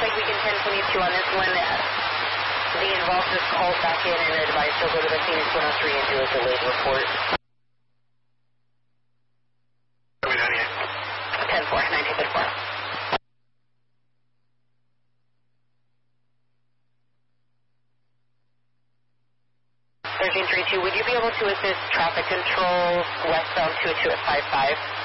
like we can 1022 on this one. The involved just called back in and advised to go to the Phoenix 103 and do a delayed report. 10-4, 19-4. 1332, would you be able to assist traffic control westbound 22 at 55?